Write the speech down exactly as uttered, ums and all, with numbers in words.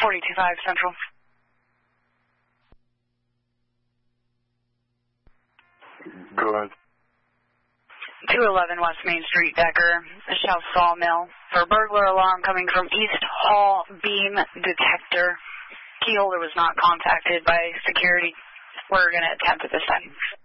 forty-two five Central. Go ahead. two eleven West Main Street, Decker, Shelf Sawmill. For burglar alarm coming from East Hall Beam Detector. Key holder was not contacted by security. We're going to attempt at this time.